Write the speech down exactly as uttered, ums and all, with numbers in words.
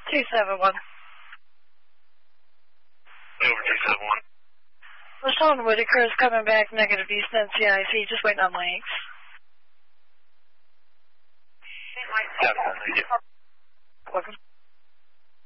two seven one. Over two seven one. LaShawn Whitaker is coming back negative east N C I C, just waiting on links. Yeah, thank you. Welcome.